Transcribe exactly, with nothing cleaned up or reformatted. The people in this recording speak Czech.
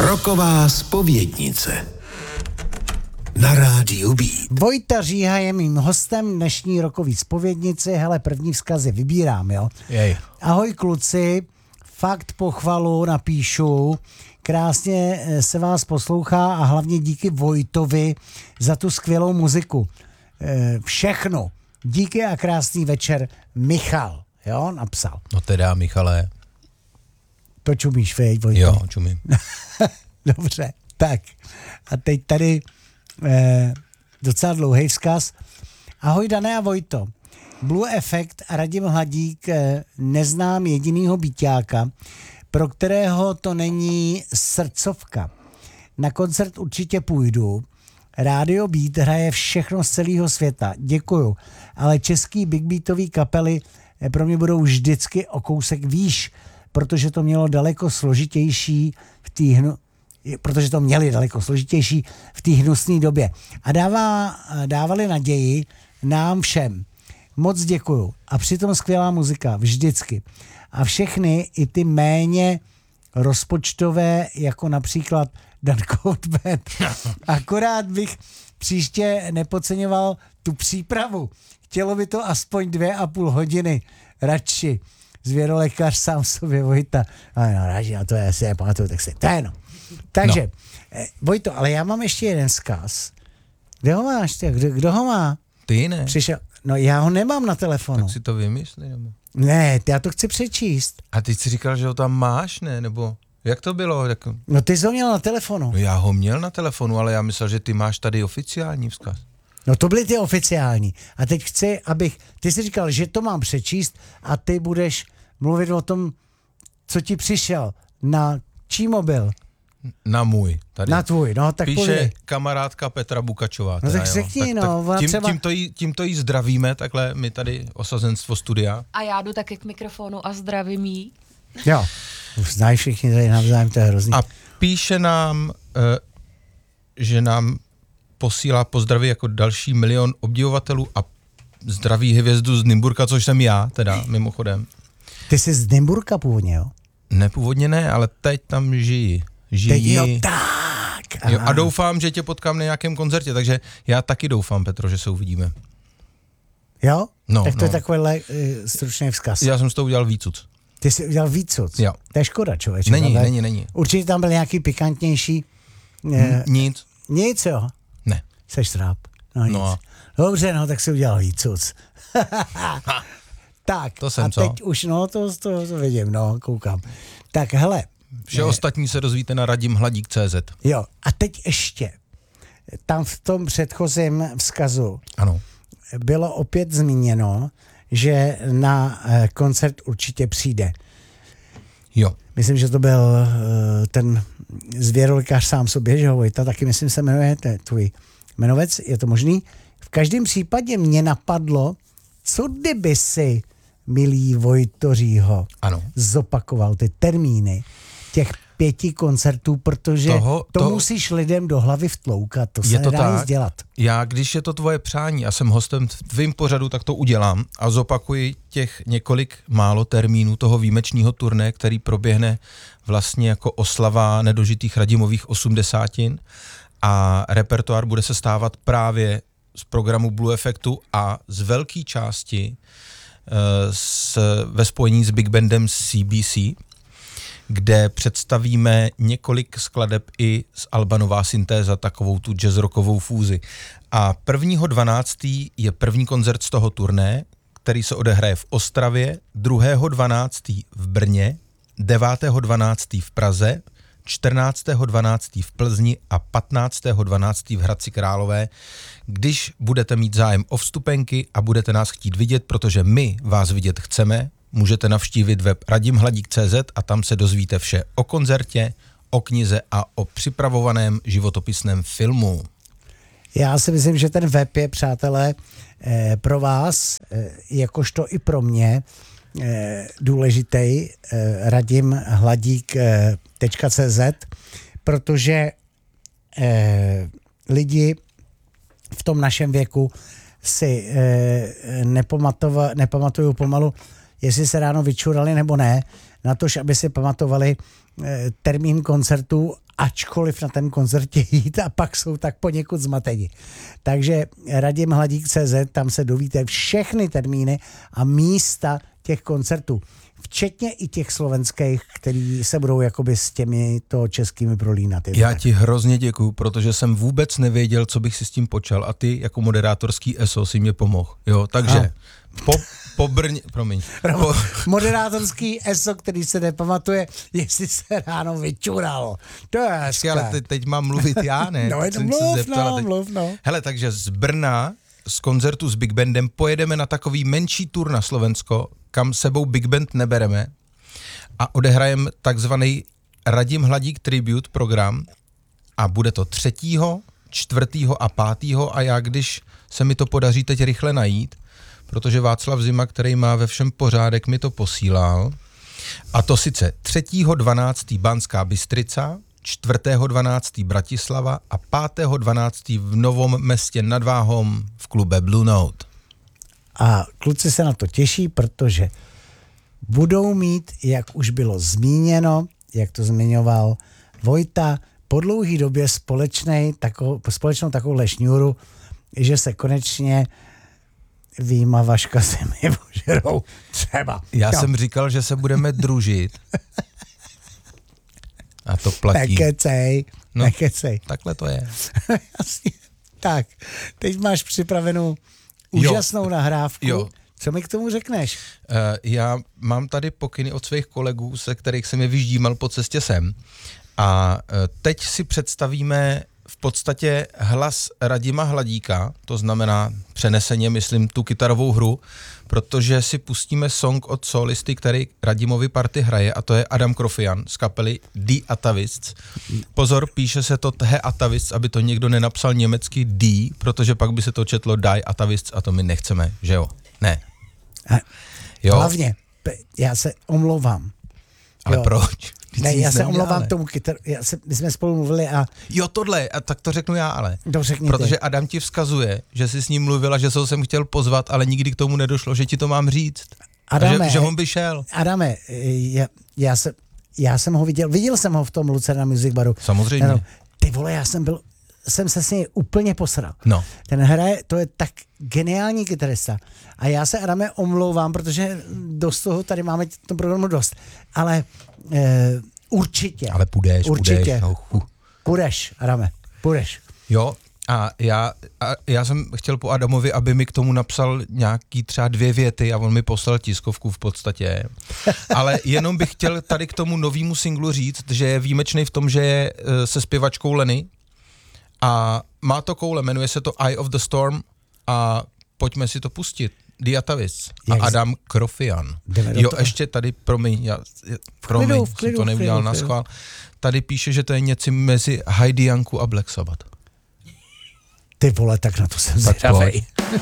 Roková zpovědnice na rádiu Beat. Vojta Říha je mým hostem dnešní rokový zpovědnici. Hele, první vzkazy vybírám, jo? Jej. Ahoj kluci, fakt pochvalu napíšu. Krásně se vás poslouchá a hlavně díky Vojtovi za tu skvělou muziku. Všechno. Díky a krásný večer. Michal, jo, napsal. No teda, Michale. To čumíš, vej, Vojto? Jo, čumím. Dobře, tak. A teď tady eh, docela dlouhý vzkaz. Ahoj Dané a Vojto. Blue Effect a Radim Hladík eh, neznám jedinýho byťáka, pro kterého to není srdcovka. Na koncert určitě půjdu. Rádio Beat hraje všechno z celého světa. Děkuju. Ale český big beatový kapely pro mě budou vždycky o kousek výš, protože to mělo daleko složitější v té hnu, protože to měli daleko složitější v té hnusné době. A dává, dávali naději nám všem. Moc děkuju. A přitom skvělá muzika, vždycky. A všechny, i ty méně rozpočtové, jako například Dan Coatband. Akorát bych příště nepodceňoval tu přípravu. Chtělo by to aspoň dvě a půl hodiny. Radši. Zvěrolékař sám sobě, Vojta. Ano, radši, a to je, si nepamatuju, tak se, to je no. Takže, no. Vojto, ale já mám ještě jeden vzkaz. Kde ho máš? Ty? Kdo, kdo ho má? Ty ne. Přišel. No já ho nemám na telefonu. Tak si to vymysli, nebo? Ne, já to chci přečíst. A ty jsi říkal, že ho tam máš, ne? Nebo jak to bylo? Jak... No ty jsi ho měl na telefonu. No já ho měl na telefonu, ale já myslel, že ty máš tady oficiální vzkaz. No to byly ty oficiální. A teď chci, abych, ty jsi říkal, že to mám přečíst a ty budeš mluvit o tom, co ti přišel. Na čí mobil? Na můj. Tady. Na tvůj, no tak píše povědej. Kamarádka Petra Bukačová. No teda, tak řekni, tak, no. Tak tím, třeba... tímto, jí, tímto jí zdravíme, takhle my tady osazenstvo studia. A já jdu taky k mikrofonu a zdravím jí. Jo, už znají všichni tady navzájem, to je hrozný. A píše nám, že nám posílá pozdravy jako další milion obdivovatelů a zdraví hvězdu z Nymburka, což jsem já, teda mimochodem. Ty jsi z Nymburka původně, jo? Ne, původně ne, ale teď tam žiji. Žiji. Teď jo, tak. Jo, a doufám, že tě potkám na nějakém koncertě, takže já taky doufám, Petro, že se uvidíme. Jo? No, tak to no. je takovýhle uh, stručný vzkaz. Já jsem z toho udělal výcuc. Ty jsi udělal výcuc? Jo. To je škoda, člověče. Není, ale není, není. Určitě tam byl nějaký pikantnější. N- nic. Nic, jo? Ne. Seš tráp. No nic. No. Dobře, no, tak si udělal výcuc. Tak, To jsem a co? teď už, no, to, to, to vidím, no, koukám. Tak, hele. Vše ostatní se dozvíte na radim hladík tečka cé zet. Jo, a teď ještě. Tam v tom předchozím vzkazu Ano. bylo opět zmíněno, že na koncert určitě přijde. Jo. Myslím, že to byl uh, ten zvěrolékař sám sobě, že ho Vojta, taky myslím se jmenuje, to je tvůj jmenovec, je to možný. V každém případě mě napadlo, co kdyby si, milý Vojto Řího, Ano. zopakoval ty termíny těch pěti koncertů, protože Toho- to, to- musíš lidem do hlavy vtloukat, to se Je to nedá nic tak. dělat. Já, když je to tvoje přání a jsem hostem v tvým pořadu, tak to udělám a zopakuji těch několik málo termínů toho výjimečného turné, který proběhne vlastně jako oslava nedožitých Radimových osmdesátin a repertoár bude se stávat právě z programu Blue Effectu a z velké části uh, s, ve spojení s Big Bandem C B C, kde představíme několik skladeb i z alba Nová syntéza, takovou tu jazzrockovou fúzi. A prvního dvanáctého je první koncert z toho turné, který se odehraje v Ostravě, druhého dvanáctého v Brně, devátého dvanáctého v Praze, čtrnáctého dvanáctého v Plzni a patnáctého dvanáctého v Hradci Králové, když budete mít zájem o vstupenky a budete nás chtít vidět, protože my vás vidět chceme, můžete navštívit web radim hladík tečka cé zet a tam se dozvíte vše o koncertě, o knize a o připravovaném životopisném filmu. Já si myslím, že ten web je, přátelé, eh, pro vás, eh, jakožto i pro mě, eh, důležitý, eh, radim hladík tečka cé zet, protože eh, lidi v tom našem věku si eh, nepamatují pomalu, jestli se ráno vyčurali nebo ne, na tož, aby si pamatovali, e, termín koncertu, ačkoliv na ten koncertě jít a pak jsou tak poněkud zmateni. Takže Radim Hladík tečka cé zet, tam se dovíte všechny termíny a místa těch koncertů. Včetně i těch slovenských, který se budou jakoby s těmi to českými prolínat. Já ti hrozně děkuju, protože jsem vůbec nevěděl, co bych si s tím počal a ty jako moderátorský eso si mě pomohl. Jo, takže a. po, po Brně, promiň. Po... Moderátorský eso, který se nepamatuje, jestli se ráno vyčural. To je hezké. Ale te, teď mám mluvit já, ne? No, Jsem mluv, se zeptala, no, teď... mluv, no. Hele, takže z Brna, z koncertu s Big Bandem pojedeme na takový menší tur na Slovensko, kam sebou Big Band nebereme a odehrajeme takzvaný Radim Hladík Tribute program a bude to třetího, čtvrtýho a pátýho a já, když se mi to podaří teď rychle najít, protože Václav Zima, který má ve všem pořádek, mi to posílal, a to sice třetího dvanáctého Banská Bystrica, čtvrtého dvanáctého Bratislava a pátého dvanáctého v Novom Městě nad Váhom v klube Blue Note. A kluci se na to těší, protože budou mít, jak už bylo zmíněno, jak to zmiňoval Vojta, po dlouhý době společnej, tako, společnou takovouhle šňůru, že se konečně výjima Vaška se mi požerou třeba. Já no. jsem říkal, že se budeme družit. A to platí. Nekecej, no, nekecej. Takhle to je. Jasně. Tak, teď máš připravenou úžasnou jo. nahrávku. Jo. Co mi k tomu řekneš? Uh, já mám tady pokyny od svých kolegů, se kterých jsem je vyždímal po cestě sem. A uh, teď si představíme v podstatě hlas Radima Hladíka, to znamená přeneseně, myslím, tu kytarovou hru, protože si pustíme song od solisty, který Radimovi party hraje, a to je Adam Krofian z kapely Die Atavists. Pozor, píše se to The Atavists, aby to někdo nenapsal německy Die, protože pak by se to četlo Die Atavists a to my nechceme, že jo? Ne. Jo. Hlavně, já se omlouvám. Ale jo. proč? Ne, já se omlouvám tomu kytaru, já se, my jsme spolu mluvili a... Jo, tohle, a tak to řeknu já ale. To řekni Protože ty. Adam ti vzkazuje, že jsi s ním mluvila, že jsem chtěl pozvat, ale nikdy k tomu nedošlo, že ti to mám říct. Adame, že, že on by šel. Adame, já, já, se, já jsem ho viděl, viděl jsem ho v tom Lucerna Music Baru. Samozřejmě. No, ty vole, já jsem byl, jsem se s něj úplně posral. No. Ten hraje, to je tak geniální kytarista. A já se, Adame, omlouvám, protože dost toho tady máme v tom programu dost. Ale e, určitě. Ale půjdeš, určitě. půjdeš. No, uh. Půjdeš, Adame, půjdeš. Jo, a já, a já jsem chtěl po Adamovi, aby mi k tomu napsal nějaký třeba dvě věty a on mi poslal tiskovku v podstatě. Ale jenom bych chtěl tady k tomu novému singlu říct, že je výjimečný v tom, že je se zpěvačkou Lenny a má to koule, jmenuje se to Eye of the Storm a pojďme si to pustit. Die Atavists a Jak Adam Krofian. Jo, ještě tady, promiň, já, promiň, klidu, klidu, jsem to neudělal na schvál. Tady píše, že to je něco mezi Heidi Janku a Black Sabbath. Ty vole, tak na to jsem zvědavej.